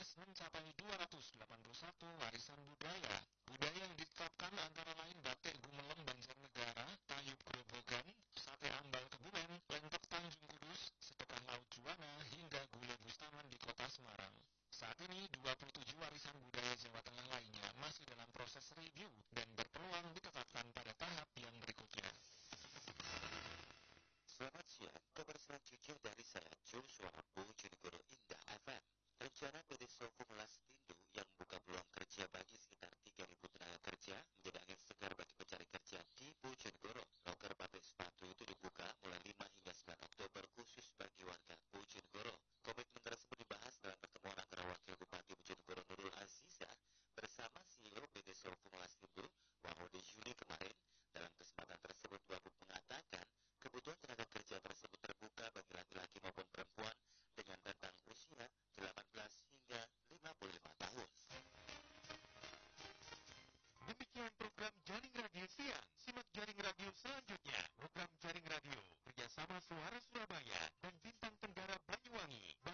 mencapai 281 warisan budaya. Budaya yang ditetapkan antara lain batik Gumelem Banjarnegara, tayub Grobogan, sate ambal Kebumen, lentok Tanjung Kudus, setengah laut Juwana, hingga gulai Bustaman di kota Semarang. Saat ini 27 warisan budaya Jawa Tengah lainnya masih dalam proses review dan berpeluang ditetapkan pada tahap yang berikutnya. Selamat siang, kabar selanjutnya dari saya Joshua Bojonegoro Indah FM. Rencana PT Sofung Lastindo yang membuka peluang kerja bagi sekitar 3.000 tenaga kerja menjadi angin segar bagi pencari kerja di Bojonegoro. Loker pabrik sepatu itu dibuka mulai 5 hingga 9 Oktober khusus bagi warga Bojonegoro. Komitmen tersebut dibahas dalam pertemuan antara Wakil Bupati Bojonegoro Nurul Azizah bersama CEO PT Sofung Lastindo Wahode Juli kemarin. Dalam kesempatan tersebut, Wahud mengatakan kebutuhan tenaga kerja tersebut terbuka bagi laki-laki maupun perempuan dengan rentang usia 18 hingga 55 tahun. Demikian program Jaring Radio Siang. Simak Jaring Radio selanjutnya. Program Jaring Radio kerjasama Suara Surabaya dan Bintang Tenggara Banyuwangi.